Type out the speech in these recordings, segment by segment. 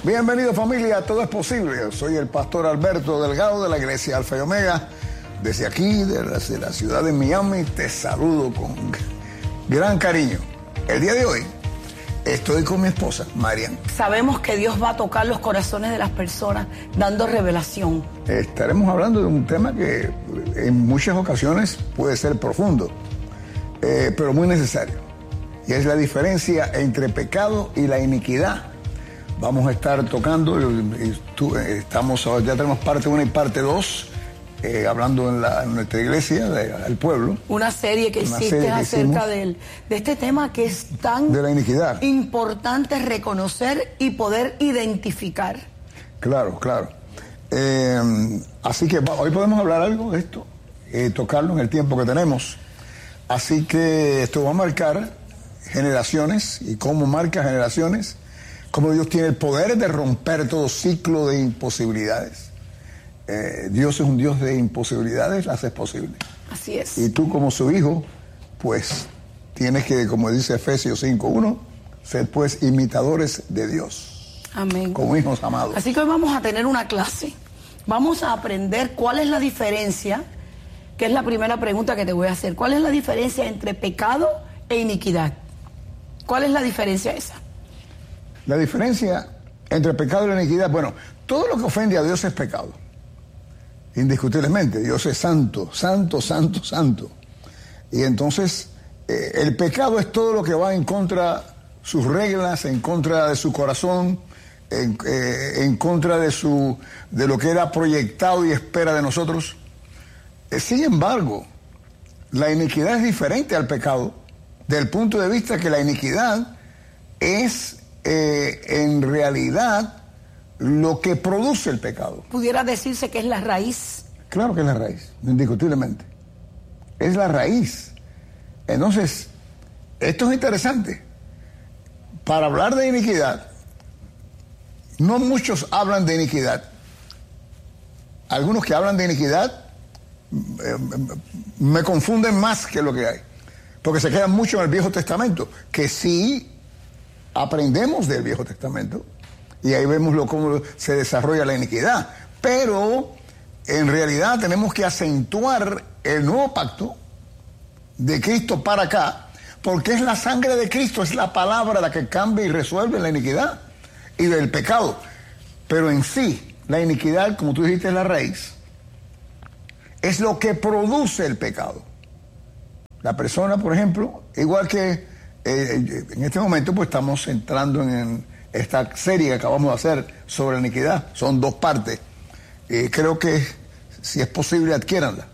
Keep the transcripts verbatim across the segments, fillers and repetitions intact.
Bienvenido familia, todo es posible. Soy el pastor Alberto Delgado de la iglesia Alfa y Omega. Desde aquí, desde la ciudad de Miami, te saludo con gran cariño. El día de hoy estoy con mi esposa, Marian. Sabemos que Dios va a tocar los corazones de las personas dando revelación. Estaremos hablando de un tema que en muchas ocasiones puede ser profundo, eh, pero muy necesario. Y es la diferencia entre pecado y la iniquidad. Vamos a estar tocando, estamos, ya tenemos parte uno y parte dos, eh, hablando en, la, en nuestra iglesia, del pueblo. Una serie que Una hiciste serie que acerca hicimos, del, de este tema que es tan de la iniquidad. Importante reconocer y poder identificar. Claro, claro. Eh, así que hoy podemos hablar algo de esto, eh, tocarlo en el tiempo que tenemos. Así que esto va a marcar generaciones, y cómo marca generaciones, cómo Dios tiene el poder de romper todo ciclo de imposibilidades. Eh, Dios es un Dios de imposibilidades, las hace posible. Así es. Y tú como su hijo, pues tienes que, como dice Efesios cinco uno, ser pues imitadores de Dios. Amén. Como hijos amados. Así que hoy vamos a tener una clase. Vamos a aprender cuál es la diferencia, que es la primera pregunta que te voy a hacer. ¿Cuál es la diferencia entre pecado e iniquidad? ¿Cuál es la diferencia esa? La diferencia entre pecado y la iniquidad, bueno, todo lo que ofende a Dios es pecado. Indiscutiblemente, Dios es santo, santo, santo, santo. Y entonces, eh, el pecado es todo lo que va en contra de sus reglas, en contra de su corazón, en, eh, en contra de, su, de lo que era proyectado y espera de nosotros. Eh, sin embargo, la iniquidad es diferente al pecado, del punto de vista que la iniquidad es eh, en realidad lo que produce el pecado. ¿Pudiera decirse que es la raíz? Claro que es la raíz, indiscutiblemente. Es la raíz. Entonces, esto es interesante. Para hablar de iniquidad, no muchos hablan de iniquidad. Algunos que hablan de iniquidad eh, me confunden más que lo que hay. Porque se quedan mucho en el Viejo Testamento, que sí aprendemos del Viejo Testamento, y ahí vemos lo, cómo se desarrolla la iniquidad. Pero en realidad tenemos que acentuar el nuevo pacto de Cristo para acá, porque es la sangre de Cristo, es la palabra la que cambia y resuelve la iniquidad y del pecado. Pero en sí, la iniquidad, como tú dijiste, es la raíz, es lo que produce el pecado. La persona, por ejemplo, igual que eh, en este momento pues estamos entrando en esta serie que acabamos de hacer sobre la iniquidad. Son dos partes. Eh, creo que si es posible adquiéranla.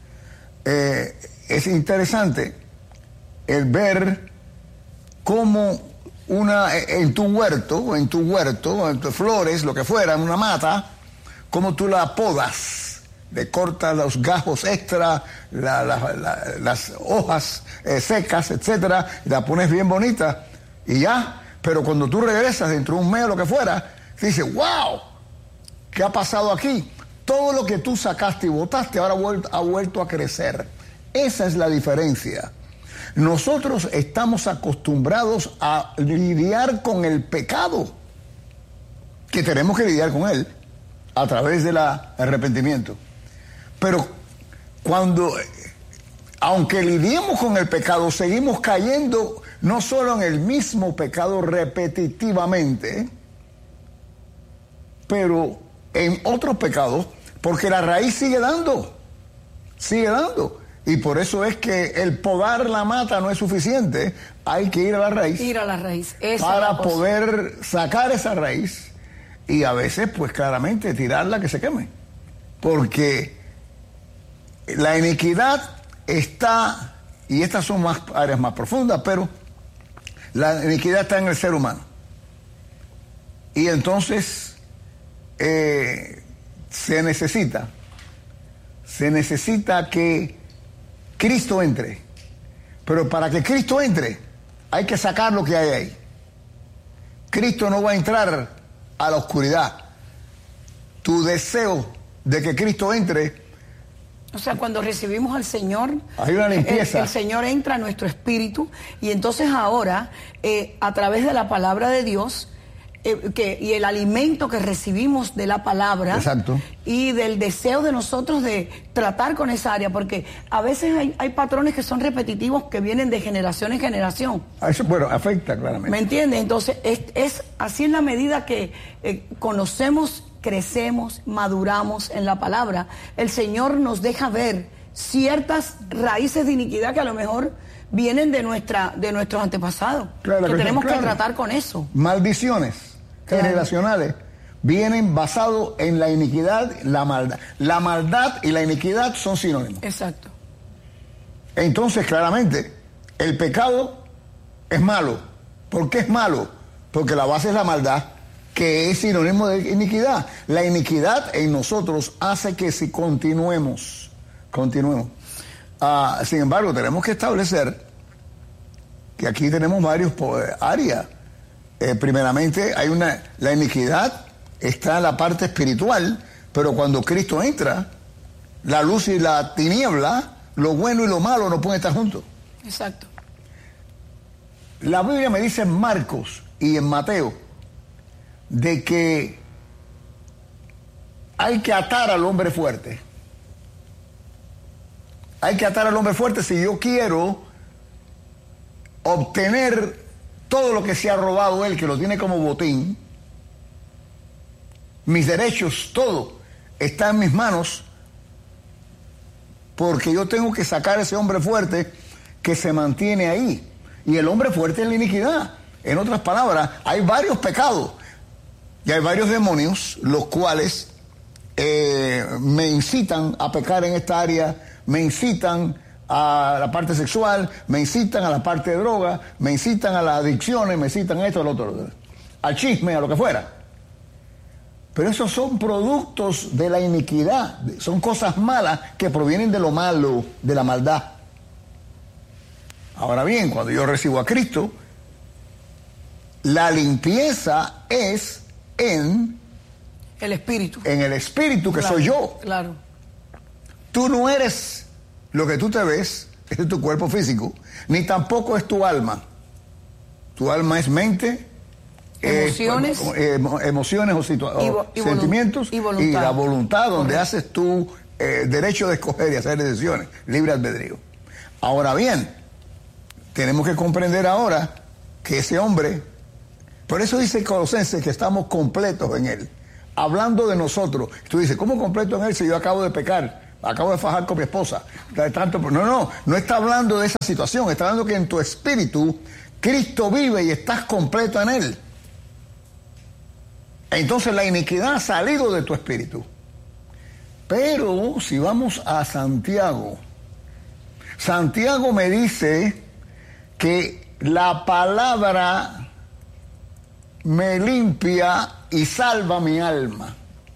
Eh, es interesante el ver cómo una en tu huerto, en tu huerto, en tus flores, lo que fuera, en una mata, cómo tú la podas. Le cortas los gajos extra, la, la, la, las hojas eh, secas, etcétera, y la pones bien bonita y ya. Pero cuando tú regresas dentro de un mes o lo que fuera, dices, wow, ¿qué ha pasado aquí? Todo lo que tú sacaste y botaste ahora ha vuelto, ha vuelto a crecer. Esa es la diferencia. Nosotros estamos acostumbrados a lidiar con el pecado, que tenemos que lidiar con él a través del arrepentimiento. Pero cuando, aunque lidiemos con el pecado, seguimos cayendo no solo en el mismo pecado repetitivamente, pero en otros pecados, porque la raíz sigue dando, sigue dando. Y por eso es que el podar la mata no es suficiente, hay que ir a la raíz. Ir a la raíz. Esa para es la poder sacar esa raíz y a veces, pues claramente, tirarla que se queme. Porque la iniquidad está, y estas son más áreas más profundas, pero la iniquidad está en el ser humano. Y entonces eh, se necesita, se necesita que Cristo entre. Pero para que Cristo entre, hay que sacar lo que hay ahí. Cristo no va a entrar a la oscuridad. Tu deseo de que Cristo entre. O sea, cuando recibimos al Señor, hay una limpieza. El, el Señor entra a nuestro espíritu y entonces ahora, eh, a través de la palabra de Dios, eh, que, y el alimento que recibimos de la palabra. Exacto. Y del deseo de nosotros de tratar con esa área, porque a veces hay, hay patrones que son repetitivos que vienen de generación en generación. Eso, bueno, afecta claramente. ¿Me entiendes? Entonces, es, es así en la medida que eh, conocemos, crecemos, maduramos en la palabra, el Señor nos deja ver ciertas raíces de iniquidad que a lo mejor vienen de nuestra de nuestros antepasados, claro, que tenemos claro. que tratar con eso. Maldiciones Claro. generacionales vienen basados en la iniquidad, la maldad. La maldad y la iniquidad son sinónimos. Exacto. Entonces, claramente, el pecado es malo. ¿Por qué es malo? Porque la base es la maldad, que es sinónimo de iniquidad. La iniquidad en nosotros hace que si continuemos, continuemos. Uh, sin embargo, tenemos que establecer que aquí tenemos varios áreas. Eh, primeramente, hay una, la iniquidad está en la parte espiritual, pero cuando Cristo entra, la luz y la tiniebla, lo bueno y lo malo no pueden estar juntos. Exacto. La Biblia me dice en Marcos y en Mateo de que hay que atar al hombre fuerte. Hay que atar al hombre fuerte si yo quiero obtener todo lo que se ha robado él, que lo tiene como botín. Mis derechos, todo está en mis manos, porque yo tengo que sacar a ese hombre fuerte que se mantiene ahí. Y el hombre fuerte es la iniquidad. En otras palabras, hay varios pecados y hay varios demonios, los cuales eh, me incitan a pecar en esta área, me incitan a la parte sexual, me incitan a la parte de droga, me incitan a las adicciones, me incitan a esto, a lo otro, al chisme, a lo que fuera. Pero esos son productos de la iniquidad, son cosas malas que provienen de lo malo, de la maldad. Ahora bien, cuando yo recibo a Cristo, la limpieza es en el espíritu. En el espíritu, que claro, soy yo. Claro. Tú no eres lo que tú te ves, es tu cuerpo físico, ni tampoco es tu alma. Tu alma es mente, emociones, eh, emo, emociones o, situa- y, o y sentimientos y, y la voluntad, donde Correcto. haces tu eh, derecho de escoger y hacer decisiones, libre albedrío. Ahora bien, tenemos que comprender ahora que ese hombre, por eso dice Colosenses que estamos completos en él. Hablando de nosotros, tú dices, ¿cómo completo en él si yo acabo de pecar? Acabo de fajar con mi esposa. Tanto, no, no, no está hablando de esa situación, está hablando que en tu espíritu Cristo vive y estás completo en él. Entonces la iniquidad ha salido de tu espíritu. Pero si vamos a Santiago, Santiago me dice que la palabra me limpia y salva mi alma.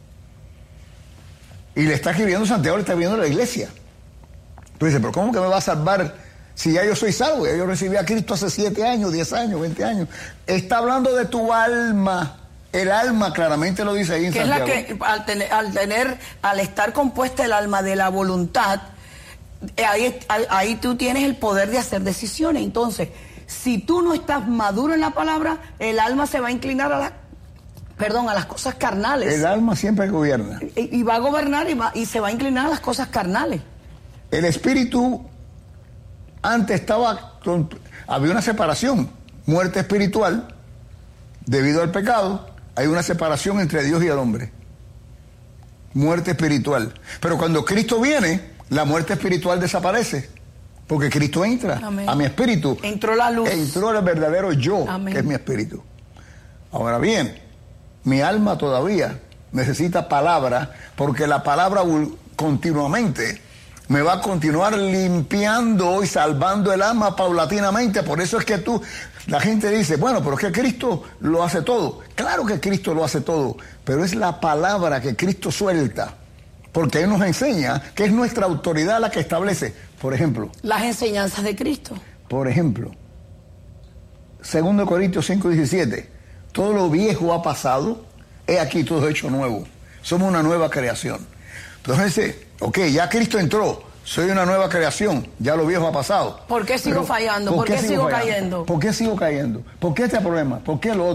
Y le está escribiendo Santiago, le está escribiendo a la iglesia. Tú dices, pero ¿cómo que me va a salvar si ya yo soy salvo? Ya yo recibí a Cristo hace siete años, diez años, veinte años. Está hablando de tu alma. El alma claramente lo dice ahí en que Santiago. Es la que al tener, al tener, al estar compuesta el alma de la voluntad, ahí, ahí tú tienes el poder de hacer decisiones. Entonces, si tú no estás maduro en la palabra, el alma se va a inclinar a la, perdón, a las cosas carnales. El alma siempre gobierna. Y, y va a gobernar y, va, y se va a inclinar a las cosas carnales. El espíritu antes estaba, con, había una separación, muerte espiritual, debido al pecado, hay una separación entre Dios y el hombre. Muerte espiritual. Pero cuando Cristo viene, la muerte espiritual desaparece. Porque Cristo entra Amén. A mi espíritu. Entró la luz. Entró el verdadero yo, Amén. Que es mi espíritu. Ahora bien, mi alma todavía necesita palabra, porque la palabra continuamente me va a continuar limpiando y salvando el alma paulatinamente. Por eso es que tú, la gente dice, bueno, pero es que Cristo lo hace todo. Claro que Cristo lo hace todo, pero es la palabra que Cristo suelta, porque Él nos enseña que es nuestra autoridad la que establece. Por ejemplo, las enseñanzas de Cristo. Por ejemplo, segundo Corintios cinco diecisiete, todo lo viejo ha pasado, he aquí todo hecho nuevo. Somos una nueva creación. Entonces, ok, ya Cristo entró, soy una nueva creación, ya lo viejo ha pasado. ¿Por qué sigo Pero, fallando? ¿Por, ¿por qué, qué sigo fallando? cayendo? ¿Por qué sigo cayendo? ¿Por qué este problema? ¿Por qué lo otro?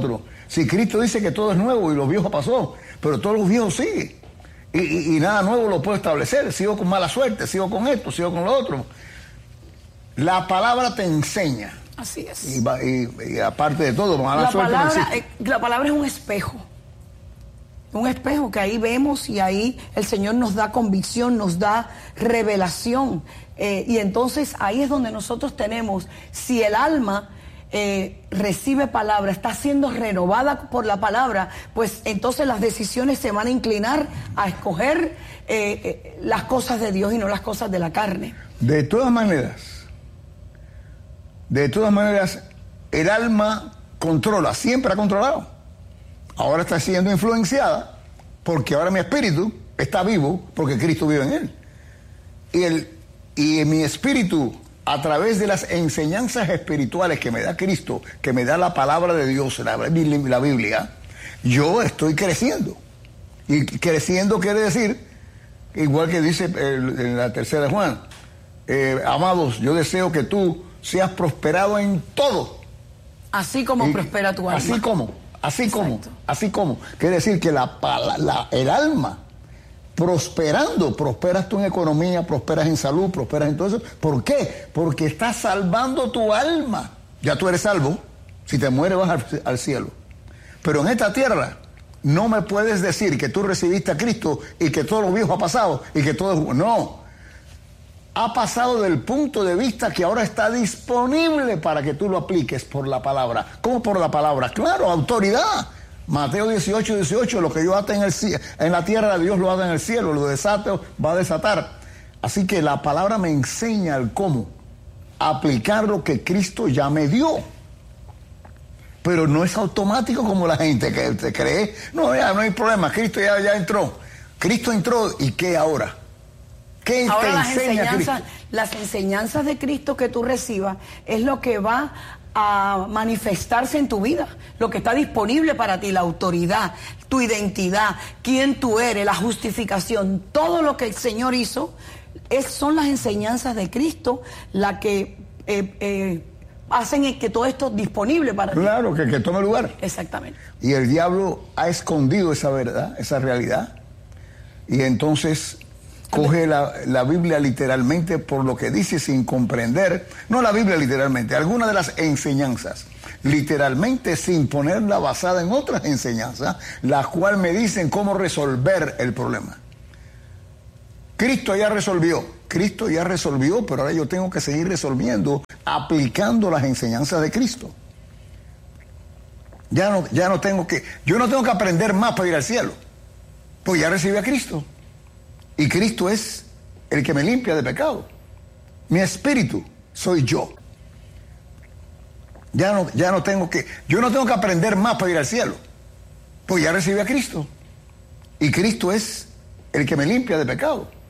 Si Cristo dice que todo es nuevo y lo viejo pasó, pero todo lo viejo sigue. Y, y, y nada nuevo lo puedo establecer. Sigo con mala suerte, sigo con esto, sigo con lo otro. La palabra te enseña. Así es. Y, y, y aparte de todo, mala la suerte palabra, no existe. eh, la palabra es un espejo. Un espejo que ahí vemos y ahí el Señor nos da convicción, nos da revelación. Eh, y entonces ahí es donde nosotros tenemos, si el alma eh, recibe palabra, está siendo renovada por la palabra, pues entonces las decisiones se van a inclinar a escoger eh, eh, las cosas de Dios y no las cosas de la carne. De todas maneras, de todas maneras, el alma controla, siempre ha controlado. Ahora está siendo influenciada porque ahora mi espíritu está vivo porque Cristo vive en él. Y, el, y mi espíritu, a través de las enseñanzas espirituales que me da Cristo, que me da la palabra de Dios, la, la Biblia, yo estoy creciendo. Y creciendo quiere decir, igual que dice el, en la tercera de Juan, eh, amados, yo deseo que tú seas prosperado en todo. Así como y, prospera tu alma. Así como, así Exacto. como, así como. Quiere decir que la, la, el alma, prosperando, prosperas tú en economía, prosperas en salud, prosperas en todo eso. ¿Por qué? Porque estás salvando tu alma. Ya tú eres salvo. Si te mueres vas al, al cielo. Pero en esta tierra no me puedes decir que tú recibiste a Cristo y que todo lo viejo ha pasado y que todo es... No. Ha pasado del punto de vista que ahora está disponible para que tú lo apliques por la palabra. ¿Cómo por la palabra? Claro, autoridad. Mateo dieciocho, dieciocho, lo que yo ate en, el, en la tierra, Dios lo ata en el cielo, lo desate, va a desatar. Así que la palabra me enseña el cómo aplicar lo que Cristo ya me dio. Pero no es automático como la gente que te cree. No, ya no hay problema, Cristo ya, ya entró. Cristo entró, ¿y qué ahora? ¿Qué ahora te las enseña enseñanzas, Cristo? Las enseñanzas de Cristo que tú recibas es lo que va a manifestarse en tu vida, lo que está disponible para ti, la autoridad, tu identidad, quién tú eres, la justificación, todo lo que el Señor hizo, es, son las enseñanzas de Cristo las que eh, eh, hacen que todo esto disponible para claro, ti. Claro, que, que tome lugar. Exactamente. Y el diablo ha escondido esa verdad, esa realidad, y entonces coge la, la Biblia literalmente por lo que dice sin comprender, no la Biblia literalmente, algunas de las enseñanzas, literalmente sin ponerla basada en otras enseñanzas, las cuales me dicen cómo resolver el problema. Cristo ya resolvió, Cristo ya resolvió, pero ahora yo tengo que seguir resolviendo, aplicando las enseñanzas de Cristo. Ya no, ya no tengo que, yo no tengo que aprender más para ir al cielo, pues ya recibí a Cristo. Y Cristo es el que me limpia de pecado. Mi espíritu soy yo. Ya no, ya no tengo que, yo no tengo que aprender más para ir al cielo. Pues ya recibí a Cristo. Y Cristo es el que me limpia de pecado.